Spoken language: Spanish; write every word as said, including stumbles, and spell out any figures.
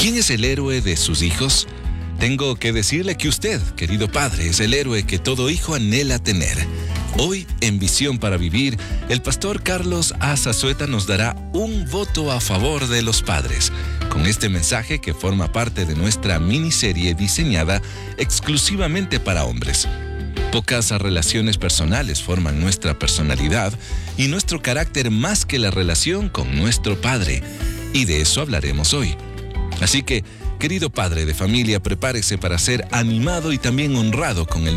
¿Quién es el héroe de sus hijos? Tengo que decirle que usted, querido padre, es el héroe que todo hijo anhela tener. Hoy, en Visión para Vivir, el pastor Carlos A. Zazueta nos dará un voto a favor de los padres, con este mensaje que forma parte de nuestra miniserie diseñada exclusivamente para hombres. Pocas relaciones personales forman nuestra personalidad y nuestro carácter más que la relación con nuestro padre, y de eso hablaremos hoy. Así que, querido padre de familia, prepárese para ser animado y también honrado con el